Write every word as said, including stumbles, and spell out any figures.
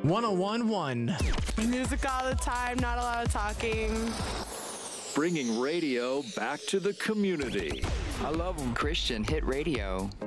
one oh one one. Music all the time, not a lot of talking. Bringing radio back to the community. I love them. Christian Hit Radio.